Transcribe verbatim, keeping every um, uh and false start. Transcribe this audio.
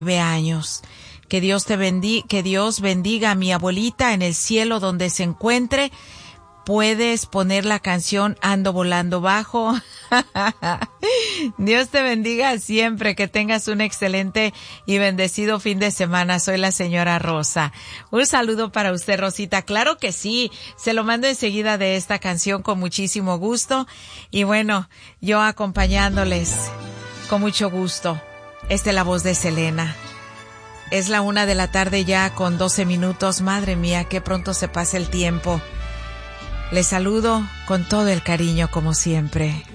años. Que Dios te bendiga, que Dios bendiga a mi abuelita en el cielo donde se encuentre. Puedes poner la canción Ando Volando Bajo. Dios te bendiga siempre, que tengas un excelente y bendecido fin de semana. Soy la señora Rosa. Un saludo para usted, Rosita. Claro que sí, se lo mando enseguida de esta canción con muchísimo gusto. Y bueno, yo acompañándoles con mucho gusto. Esta es la voz de Selena. Es la una de la tarde ya con doce minutos. Madre mía, qué pronto se pasa el tiempo. Les saludo con todo el cariño como siempre.